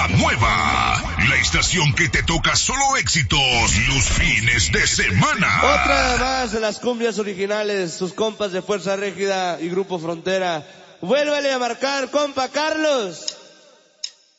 La nueva, la estación que te toca solo éxitos los fines de semana. Otra más de las cumbias originales, sus compas de Fuerza Régida y Grupo Frontera. Vuélvale a marcar, compa Carlos.